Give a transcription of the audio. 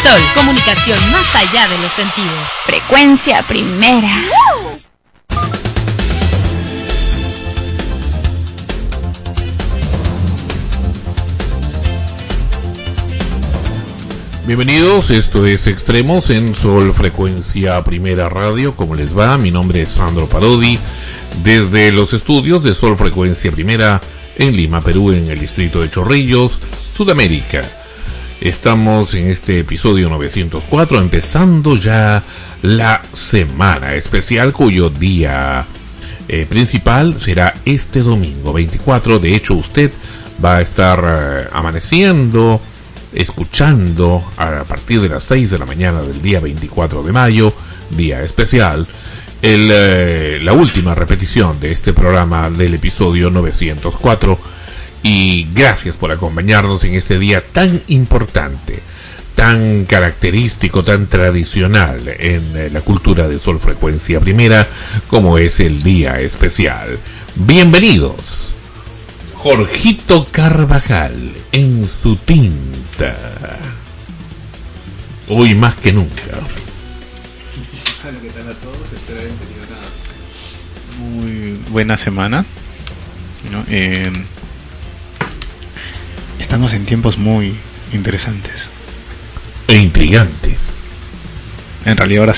Sol, comunicación más allá de los sentidos. Frecuencia Primera. Bienvenidos, esto es Extremos en Sol Frecuencia Primera Radio. ¿Cómo les va? Mi nombre es Sandro Parodi, desde los estudios de Sol Frecuencia Primera en Lima, Perú, en el distrito de Chorrillos, Sudamérica. Estamos en este episodio 904, empezando ya la semana especial, cuyo día principal será este domingo 24. De hecho, usted va a estar amaneciendo, escuchando a partir de las 6 de la mañana del día 24 de mayo, día especial, la última repetición de este programa del episodio 904. Y gracias por acompañarnos en este día tan importante, tan característico, tan tradicional en la cultura de Sol Frecuencia Primera, como es el día especial. Bienvenidos. Jorgito Carvajal en su tinta, hoy más que nunca. Hola, ¿qué tal a todos? Espero hayan tenido una muy buena semana, ¿no? Estamos en tiempos muy interesantes E intrigantes. En realidad ahora